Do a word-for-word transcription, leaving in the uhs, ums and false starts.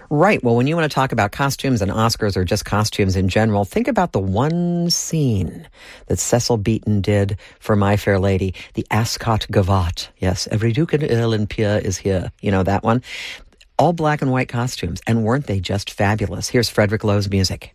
Right. Well, when you want to talk about costumes and Oscars or just costumes in general, think about the one scene that Cecil Beaton did for My Fair Lady, the Ascot Gavotte. Yes, every duke and earl and peer is here. You know that one? All black and white costumes. And weren't they just fabulous? Here's Frederick Lowe's music.